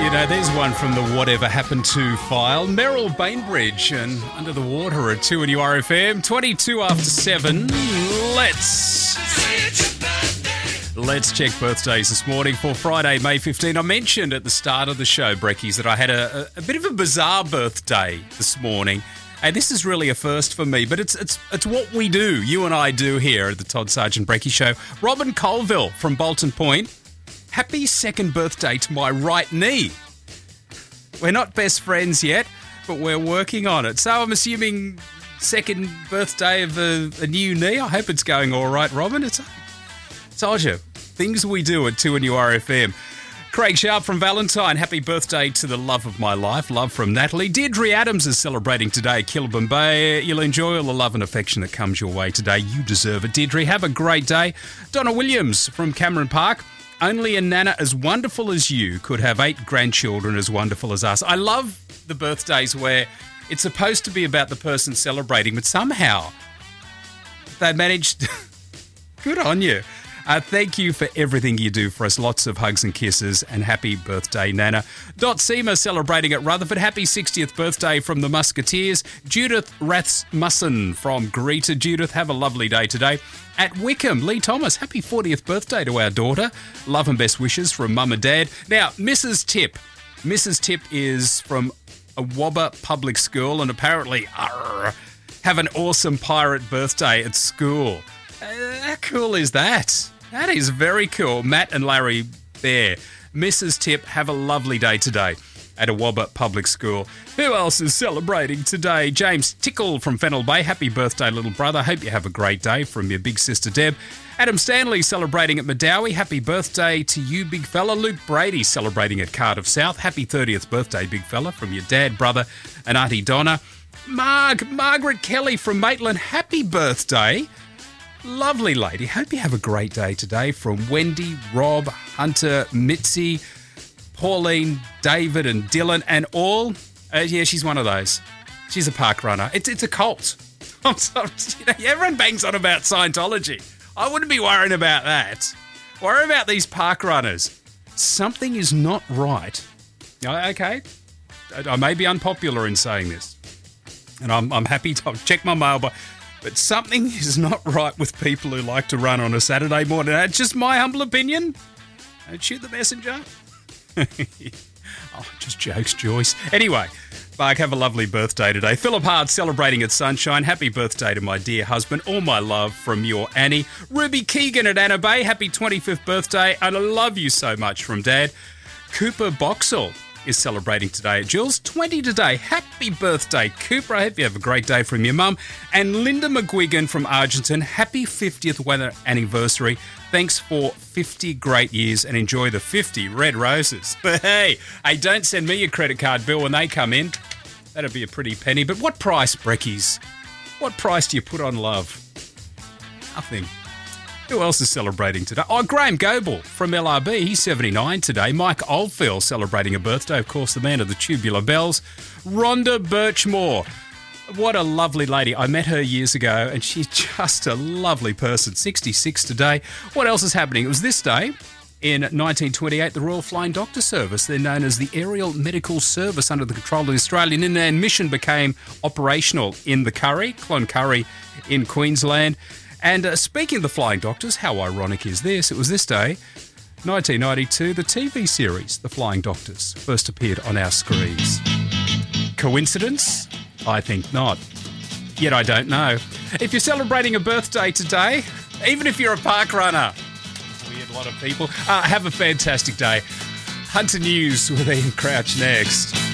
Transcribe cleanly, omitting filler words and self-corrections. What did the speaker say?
You know, there's one from the Whatever Happened To file. Meryl Bainbridge and Under the Water at 2 and URFM. 22 after 7. Let's check birthdays this morning for Friday, May 15. I mentioned at the start of the show, Brekkies, that I had a bit of a bizarre birthday this morning. And this is really a first for me, but it's what we do, you and I do here at the Todd Sargent Brekkie Show. Robin Colville from Bolton Point. Happy second birthday to my right knee. We're not best friends yet, but we're working on it. So I'm assuming second birthday of a new knee. I hope it's going all right, Robin. Told you, things we do at 2 and URFM. Craig Sharp from Valentine. Happy birthday to the love of my life. Love from Natalie. Deirdre Adams is celebrating today. Kilburn Bay. You'll enjoy all the love and affection that comes your way today. You deserve it, Deirdre. Have a great day. Donna Williams from Cameron Park. Only a nana as wonderful as you could have 8 grandchildren as wonderful as us. I love the birthdays where it's supposed to be about the person celebrating, but somehow they managed. Good on you. Thank you for everything you do for us. Lots of hugs and kisses and happy birthday, Nana. Dot Seema celebrating at Rutherford. Happy 60th birthday from the Musketeers. Judith Rathmussen from Greta. Judith, have a lovely day today. At Wickham, Lee Thomas, happy 40th birthday to our daughter. Love and best wishes from Mum and Dad. Now, Mrs. Tip. Mrs. Tip is from Awabba Public School and apparently have an awesome pirate birthday at school. How cool is that? That is very cool. Matt and Larry there. Mrs. Tip, have a lovely day today at Awabba Public School. Who else is celebrating today? James Tickle from Fennell Bay. Happy birthday, little brother. Hope you have a great day from your big sister, Deb. Adam Stanley celebrating at Medowie. Happy birthday to you, big fella. Luke Brady celebrating at Cardiff South. Happy 30th birthday, big fella, from your dad, brother, and Auntie Donna. Margaret Kelly from Maitland. Happy birthday. Lovely lady. Hope you have a great day today from Wendy, Rob, Hunter, Mitzi, Pauline, David and Dylan and all. Yeah, she's one of those. She's a park runner. It's a cult. I'm sorry, everyone bangs on about Scientology. I wouldn't be worrying about that. Worry about these park runners. Something is not right. Okay, I may be unpopular in saying this, and I'm happy to check my mail, but something is not right with people who like to run on a Saturday morning. That's just my humble opinion. Don't shoot the messenger. Just jokes, Joyce. Anyway, Mark, have a lovely birthday today. Philip Hart celebrating at Sunshine. Happy birthday to my dear husband. All my love from your Annie. Ruby Keegan at Anna Bay. Happy 25th birthday. And I love you so much from Dad. Cooper Boxall is celebrating today at Jules. 20 today. Happy birthday, Cooper. I hope you have a great day from your mum. And Linda McGuigan from Argenton. Happy 50th wedding anniversary. Thanks for 50 great years and enjoy the 50 red roses. Hey, don't send me your credit card bill when they come in. That'd be a pretty penny. But what price, Brekkies? What price do you put on love? Nothing. Who else is celebrating today? Oh, Graham Goble from LRB. He's 79 today. Mike Oldfield celebrating a birthday. Of course, the man of the tubular bells. Rhonda Birchmore. What a lovely lady. I met her years ago and she's just a lovely person. 66 today. What else is happening? It was this day in 1928, the Royal Flying Doctor Service. They're known as the Aerial Medical Service under the control of the Australian Inland Mission became operational in the Cloncurry in Queensland. And speaking of the Flying Doctors, how ironic is this? It was this day, 1992, the TV series, The Flying Doctors, first appeared on our screens. Coincidence? I think not. Yet I don't know. If you're celebrating a birthday today, even if you're a park runner, weird lot of people, have a fantastic day. Hunter News with Ian Crouch next.